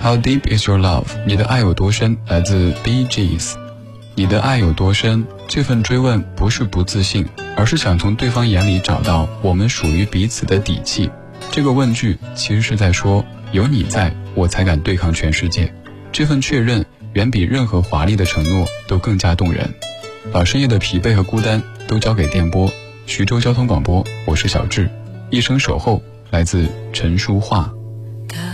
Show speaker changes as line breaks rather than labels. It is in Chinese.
How deep is your love？ 你的爱有多深？来自 Bee Gees。你的爱有多深？这份追问不是不自信，而是想从对方眼里找到我们属于彼此的底气。这个问句其实是在说，有你在，我才敢对抗全世界。这份确认远比任何华丽的承诺都更加动人。把深夜的疲惫和孤单都交给电波。徐州交通广播，我是小智。一生守候，来自陈淑桦。